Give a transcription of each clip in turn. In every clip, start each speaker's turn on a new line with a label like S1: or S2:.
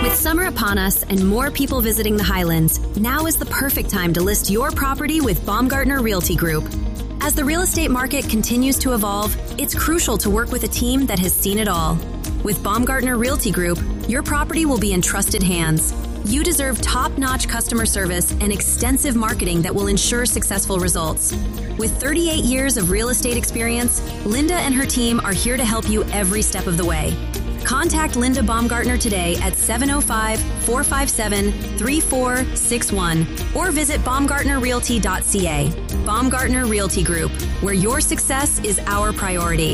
S1: With summer upon us and more people visiting the Highlands, now is the perfect time to list your property with Baumgartner Realty Group. As the real estate market continues to evolve, it's crucial to work with a team that has seen it all. With Baumgartner Realty Group, your property will be in trusted hands. You deserve top-notch customer service and extensive marketing that will ensure successful results. With 38 years of real estate experience, Linda and her team are here to help you every step of the way. Contact Linda Baumgartner today at 705-457-3461 or visit baumgartnerrealty.ca. Baumgartner Realty Group, where your success is our priority.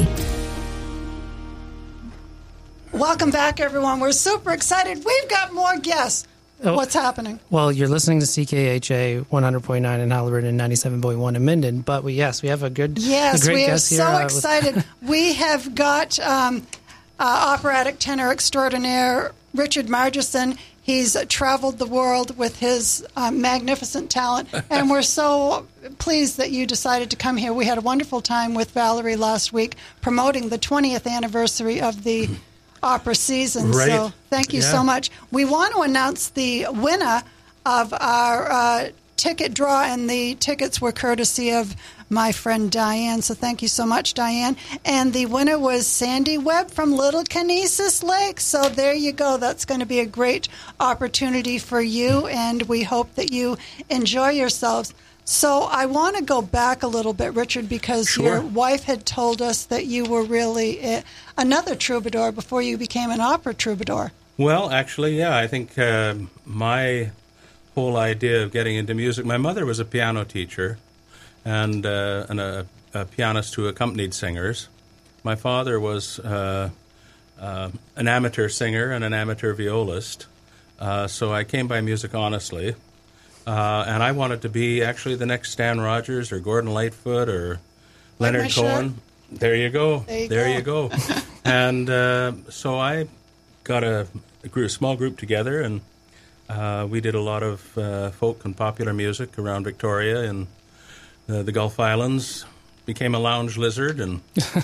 S2: Welcome back, everyone. We're super excited. We've got more guests. What's happening?
S3: Well, you're listening to CKHA 100.9 in Haliburton and 97.1 in Minden, but we have a great guest here.
S2: Yes, we are so excited. We have got operatic tenor extraordinaire Richard Margerson. He's traveled the world with his magnificent talent, and we're so pleased that you decided to come here. We had a wonderful time with Valerie last week promoting the 20th anniversary of the opera season.
S4: Right.
S2: So thank you so much. We want to announce the winner of our ticket draw, and the tickets were courtesy of my friend Diane. So thank you so much, Diane. And the winner was Sandy Webb from Little Canisius Lake. So there you go. That's going to be a great opportunity for you, and we hope that you enjoy yourselves. So I want to go back a little bit, Richard, because your wife had told us that you were really another troubadour before you became an opera troubadour.
S4: Well, actually, yeah, I think my whole idea of getting into music, my mother was a piano teacher and a pianist who accompanied singers. My father was an amateur singer and an amateur violist, so I came by music honestly. And I wanted to be actually the next Stan Rogers or Gordon Lightfoot or Leonard Cohen. There you go. There you go. And so I got a small group together, and we did a lot of folk and popular music around Victoria and the Gulf Islands. Became a lounge lizard and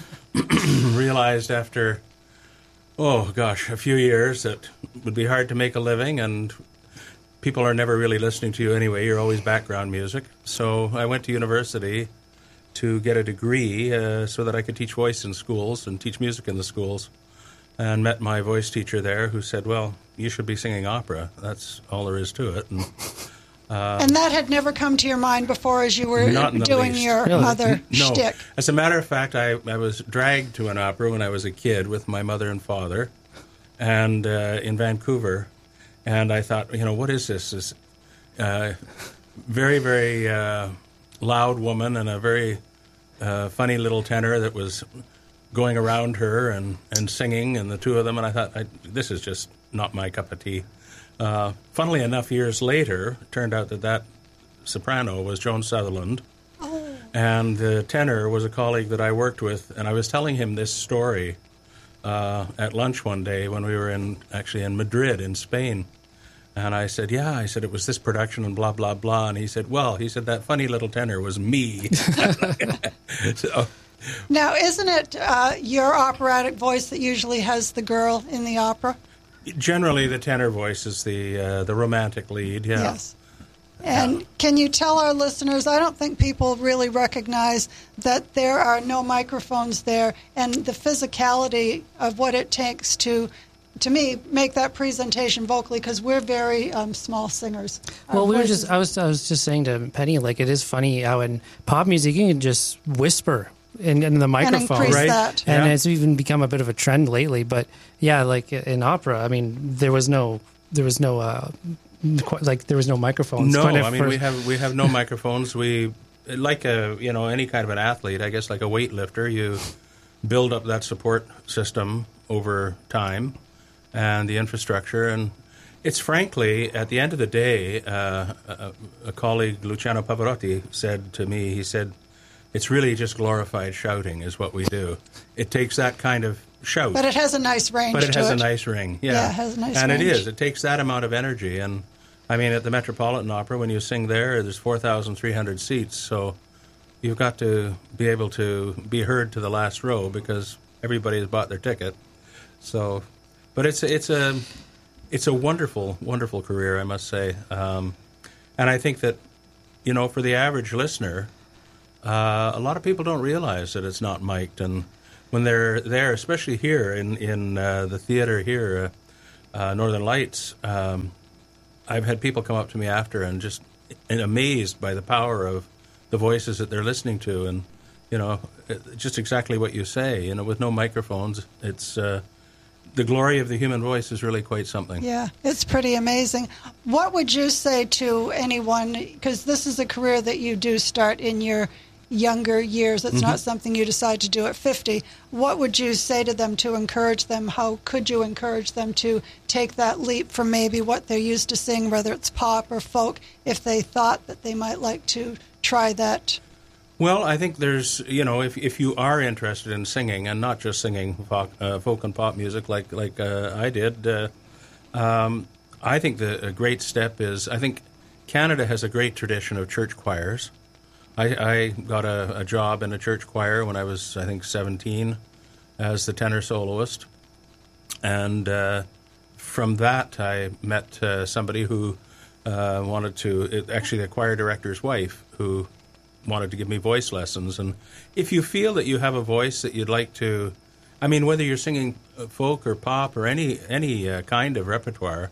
S4: realized after, a few years that it would be hard to make a living, and people are never really listening to you anyway. You're always background music. So I went to university to get a degree so that I could teach voice in schools and teach music in the schools, and met my voice teacher there who said, well, you should be singing opera. That's all there is to it.
S2: And that had never come to your mind before as you were doing your other shtick?
S4: As a matter of fact, I was dragged to an opera when I was a kid with my mother and father and in Vancouver. And I thought, what is this? This very, very loud woman and a very funny little tenor that was going around her and singing, and the two of them. And I thought, this is just not my cup of tea. Funnily enough, years later, it turned out that soprano was Joan Sutherland. Oh. And the tenor was a colleague that I worked with. And I was telling him this story at lunch one day when we were in Madrid in Spain. And I said, it was this production and blah, blah, blah. And he said, that funny little tenor was me. So,
S2: now, isn't it your operatic voice that usually has the girl in the opera?
S4: Generally, the tenor voice is the romantic lead, yeah.
S2: Yes. And can you tell our listeners, I don't think people really recognize that there are no microphones there, and the physicality of what it takes to me, make that presentation vocally, because we're very small singers.
S3: Well, I was just saying to Penny, it is funny how in pop music you can just whisper in the microphone,
S2: and
S3: right?
S2: That.
S3: And it's even become a bit of a trend lately. But yeah, in opera, there was no microphones.
S4: No, we have no microphones. We like any kind of an athlete, I guess, like a weightlifter. You build up that support system over time and the infrastructure, and it's frankly, at the end of the day, a colleague, Luciano Pavarotti, said to me, he said, it's really just glorified shouting is what we do. It takes that kind of shout.
S2: But it has a nice range
S4: But it has a nice ring, yeah.
S2: Yeah, it has a nice range.
S4: And it is. It takes that amount of energy. And, at the Metropolitan Opera, when you sing there's 4,300 seats, so you've got to be able to be heard to the last row because everybody has bought their ticket. So, but it's it's a wonderful, wonderful career, I must say. And I think that, for the average listener, a lot of people don't realize that it's not mic'd. And when they're there, especially here in the theater here, Northern Lights, I've had people come up to me after and just amazed by the power of the voices that they're listening to. And, just exactly what you say, with no microphones, it's the glory of the human voice is really quite something.
S2: Yeah, it's pretty amazing. What would you say to anyone, because this is a career that you do start in your younger years, it's not something you decide to do at 50. What would you say to them to encourage them? How could you encourage them to take that leap from maybe what they're used to sing, whether it's pop or folk, if they thought that they might like to try that?
S4: Well, I think there's, if you are interested in singing and not just singing folk and pop music like I did, I think a great step is, I think Canada has a great tradition of church choirs. I got a job in a church choir when I was, I think, 17 as the tenor soloist. And from that, I met somebody who wanted to, actually the choir director's wife, who wanted to give me voice lessons. And if you feel that you have a voice that you'd like to, whether you're singing folk or pop or any kind of repertoire,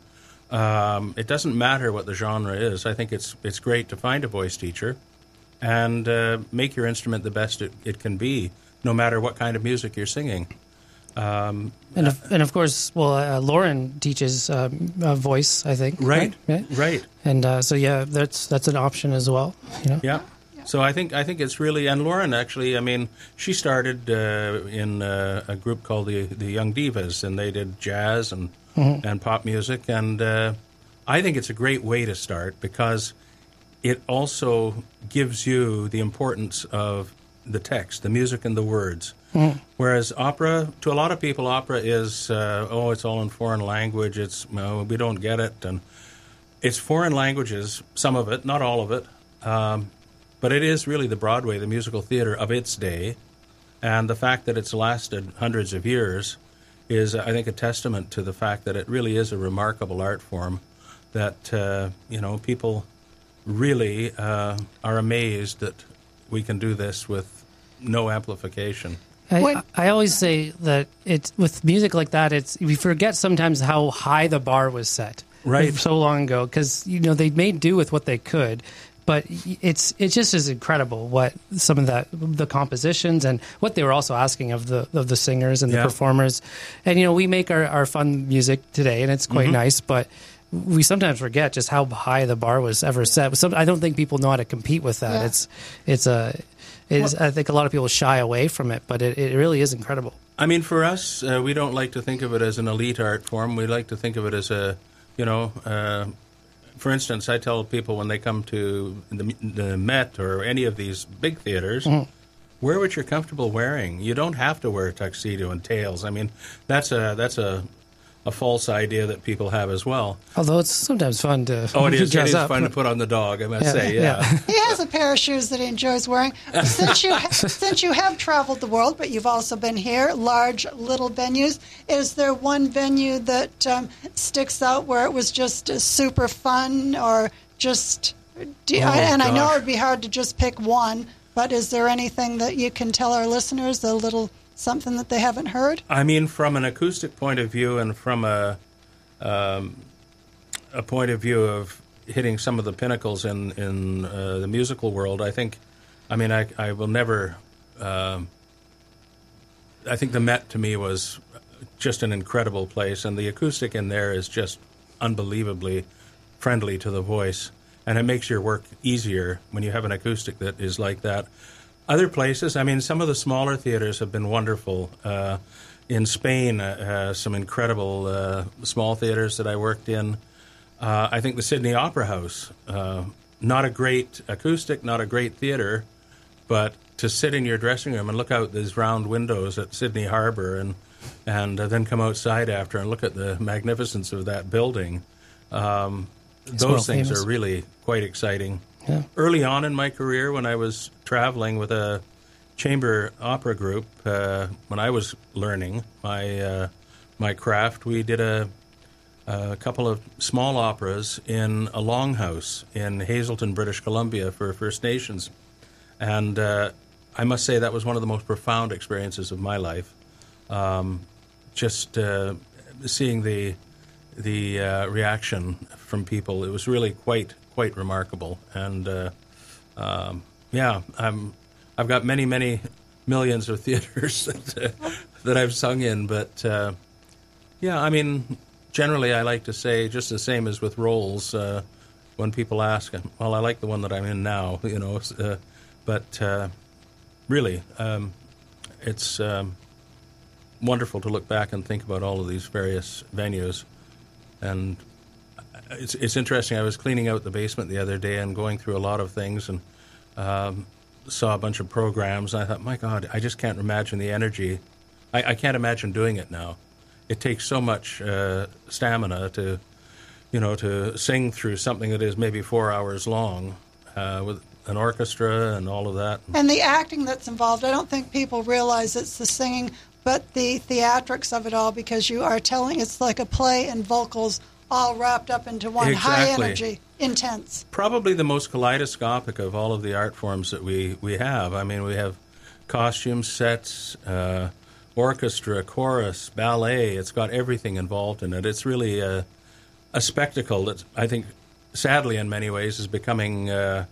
S4: it doesn't matter what the genre is. I think it's great to find a voice teacher and make your instrument the best it can be, no matter what kind of music you're singing.
S3: And of course, Lauren teaches voice, I think.
S4: Right.
S3: And that's an option as well.
S4: Yeah. So I think it's really, and Lauren actually, she started in a group called the Young Divas, and they did jazz and pop music, and I think it's a great way to start because it also gives you the importance of the text, the music and the words. Whereas opera, to a lot of people, opera is, it's all in foreign language, we don't get it, and it's foreign languages, some of it, not all of it, but it is really the Broadway, the musical theater of its day, and the fact that it's lasted hundreds of years is, I think, a testament to the fact that it really is a remarkable art form that, people really are amazed that we can do this with no amplification.
S3: I always say that with music like that, we forget sometimes how high the bar was set so long ago because they made do with what they could. But it just is incredible what some of the compositions and what they were also asking of the singers and the performers. And we make our fun music today, and it's quite nice. But we sometimes forget just how high the bar was ever set. I don't think people know how to compete with that. Yeah. I think a lot of people shy away from it, but it really is incredible.
S4: For us, we don't like to think of it as an elite art form. We like to think of it as for instance, I tell people when they come to the Met or any of these big theaters, wear what you're comfortable wearing. You don't have to wear a tuxedo and tails. That's a false idea that people have as well.
S3: Although it's sometimes fun to
S4: it is.
S3: dress
S4: It is
S3: up.
S4: fun to put on the dog, I must say. Yeah.
S2: He has a pair of shoes that he enjoys wearing. Since you have traveled the world, but you've also been here, large, little venues, is there one venue that sticks out where it was just super fun or just... I know it would be hard to just pick one, but is there anything that you can tell our listeners, a little something that they haven't heard?
S4: From an acoustic point of view and from a point of view of hitting some of the pinnacles in the musical world, I think, I will never... I think the Met, to me, was just an incredible place, and the acoustic in there is just unbelievably friendly to the voice, and it makes your work easier when you have an acoustic that is like that. Other places, some of the smaller theaters have been wonderful. In Spain, some incredible small theaters that I worked in. I think the Sydney Opera House, not a great acoustic, not a great theater, but to sit in your dressing room and look out these round windows at Sydney Harbour and then come outside after and look at the magnificence of that building, those things famous. Are really quite exciting. Yeah. Early on in my career, when I was traveling with a chamber opera group, when I was learning my craft, we did a couple of small operas in a longhouse in Hazelton, British Columbia for First Nations. And I must say that was one of the most profound experiences of my life. Just seeing the reaction from people, it was really quite remarkable. And I've got many millions of theaters that I've sung in. But I mean, generally I like to say, just the same as with roles, when people ask, well, I like the one that I'm in now, you know. But really, it's wonderful to look back and think about all of these various venues. And it's interesting. I was cleaning out the basement the other day and going through a lot of things, and saw a bunch of programs. And I thought, my God, I just can't imagine the energy. I can't imagine doing it now. It takes so much stamina to sing through something that is maybe 4 hours long with an orchestra and all of that.
S2: And the acting that's involved. I don't think people realize it's the singing, but the theatrics of it all, because you are telling, it's like a play and vocals all wrapped up into one.
S4: Exactly.
S2: High energy, intense.
S4: Probably the most kaleidoscopic of all of the art forms that we have. I mean, we have costume sets, orchestra, chorus, ballet. It's got everything involved in it. It's really a spectacle that I think, sadly, in many ways, is becoming a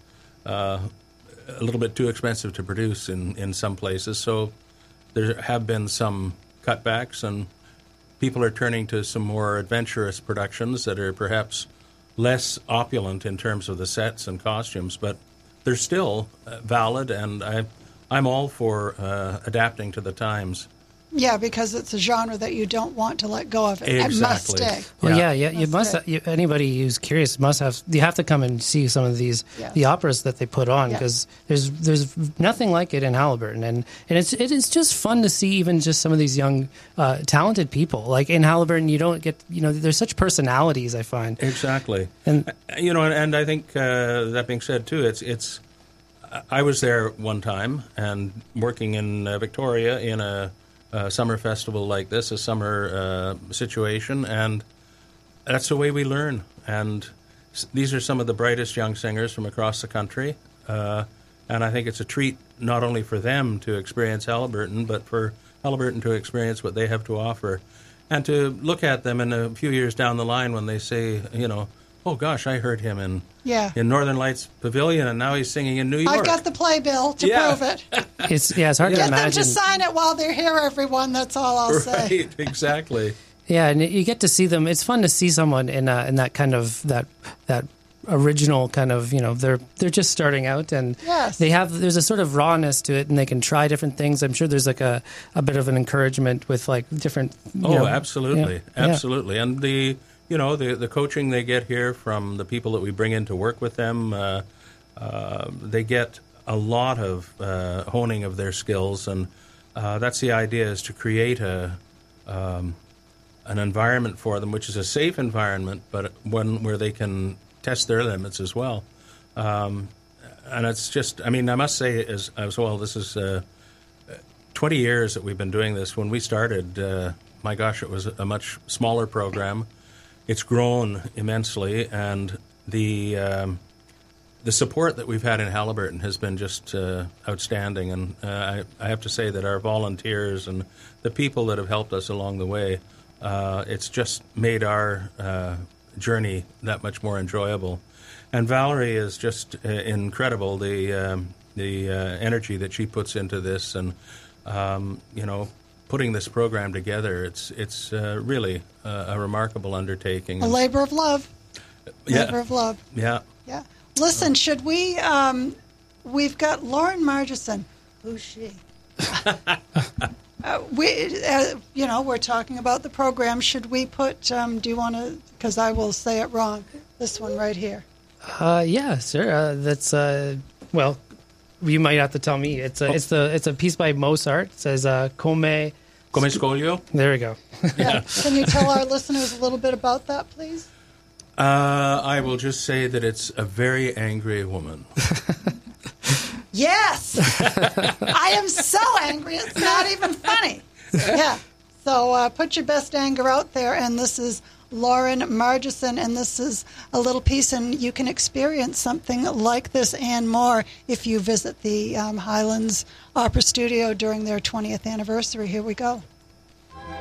S4: little bit too expensive to produce in some places. So there have been some cutbacks, and people are turning to some more adventurous productions that are perhaps less opulent in terms of the sets and costumes, but they're still valid, and I'm all for adapting to the times.
S2: Yeah, because it's a genre that you don't want to let go of. It must stay.
S3: Well, you must. Anybody who's curious must have. You have to come and see some of these the operas that they put on, because there's nothing like it in Haliburton, and it's just fun to see even just some of these young talented people. Like in Haliburton, you don't get there's such personalities, I find.
S4: Exactly, and and I think that being said too, it's. I was there one time and working in Victoria in a summer festival like this, a summer situation, and that's the way we learn. And these are some of the brightest young singers from across the country, and I think it's a treat not only for them to experience Haliburton, but for Haliburton to experience what they have to offer, and to look at them in a few years down the line when they say, oh gosh, I heard him in Northern Lights Pavilion, and now he's singing in New York.
S2: I've got the playbill to prove it.
S3: It's hard to imagine.
S2: Get them to sign it while they're here, everyone. That's all I'll say.
S4: Right, exactly.
S3: Yeah, and you get to see them. It's fun to see someone in that kind of that original kind of they're just starting out, and there's a sort of rawness to it, and they can try different things. I'm sure there's like a bit of an encouragement with like different.
S4: Absolutely, and the coaching they get here from the people that we bring in to work with them, they get a lot of honing of their skills, and that's the idea, is to create an environment for them, which is a safe environment, but one where they can test their limits as well. And it's just, I must say as well, this is 20 years that we've been doing this. When we started, my gosh, it was a much smaller program. It's grown immensely, and the support that we've had in Haliburton has been just outstanding. And I have to say that our volunteers and the people that have helped us along the way, it's just made our journey that much more enjoyable. And Valerie is just incredible, the energy that she puts into this, and putting this program together. It's really a remarkable undertaking.
S2: A labor of love. Labor of love.
S4: Yeah.
S2: Yeah. Listen, should we? We've got Lauren Margison. Who's she? We're talking about the program. Should we put? Do you want to? Because I will say it wrong. This one right here.
S3: Yeah, sure. That's well. You might have to tell me. It's a piece by Mozart. It says Come
S4: Scoglio.
S3: There we go.
S2: Yeah. Can you tell our listeners a little bit about that, please?
S4: I will just say that it's a very angry woman.
S2: Yes! I am so angry, it's not even funny. Yeah. So put your best anger out there, and this is Lauren Margison, and this is a little piece, and you can experience something like this and more if you visit the Highlands Opera Studio during their 20th anniversary. Here we go.